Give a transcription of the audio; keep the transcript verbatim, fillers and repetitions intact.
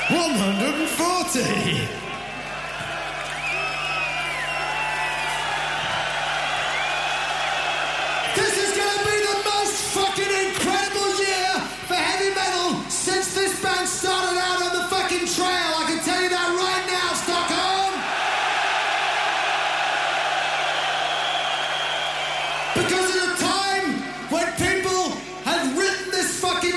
one hundred forty. This is going to be the most fucking incredible year for heavy metal since the